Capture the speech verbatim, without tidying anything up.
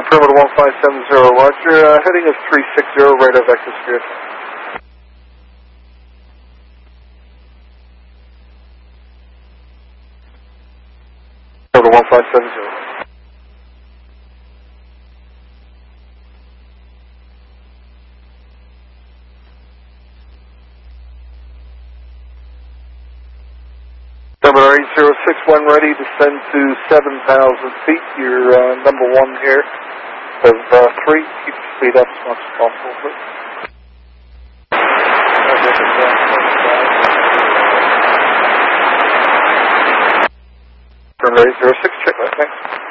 Perimeter one five seven zero, roger. Uh, heading is three six zero, radar vector sphere. Perimeter one five seven zero. Number eight zero six one, ready to descend to seven thousand feet. You're uh, number one here of uh, three. Keep the speed up as much as possible, please. Number eight zero six, check that, thanks.